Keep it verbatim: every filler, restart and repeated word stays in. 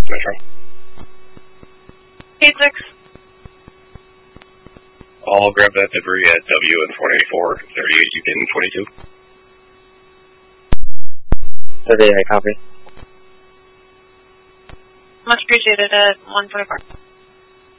Metro. eight six. I'll grab that debris at W and four ninety-four, thirty-eight, you get in twenty-two. thirty-eight, copy. Much appreciated at one twenty-four.